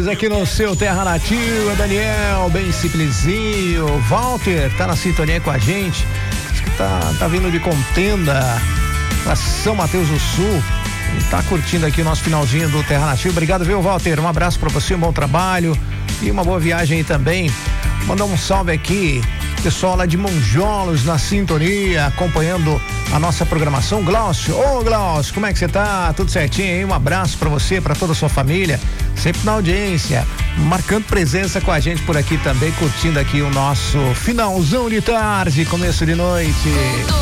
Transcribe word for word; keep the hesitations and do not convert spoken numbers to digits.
aqui no seu Terra Nativa. Daniel, bem simplesinho. Walter tá na sintonia com a gente. Diz que tá, tá vindo de Contenda pra São Mateus do Sul. E tá curtindo aqui o nosso finalzinho do Terra Nativa. Obrigado, viu, Walter? Um abraço pra você, um bom trabalho e uma boa viagem aí também. Mandar um salve aqui, pessoal lá de Monjolos na sintonia, acompanhando a nossa programação. Glaucio, ô Glaucio, como é que você tá? Tudo certinho aí? Um abraço pra você, pra toda a sua família, sempre na audiência, marcando presença com a gente por aqui também, curtindo aqui o nosso finalzão de tarde, começo de noite.